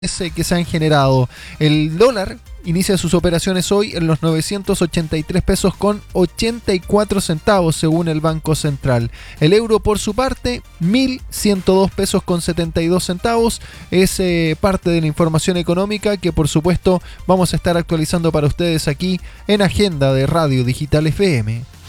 que se han generado. El dólar inicia sus operaciones hoy en los 983 pesos con 84 centavos según el Banco Central. El euro por su parte, 1.102 pesos con 72 centavos. Es parte de la información económica que por supuesto vamos a estar actualizando para ustedes aquí en Agenda de Radio Digital FM.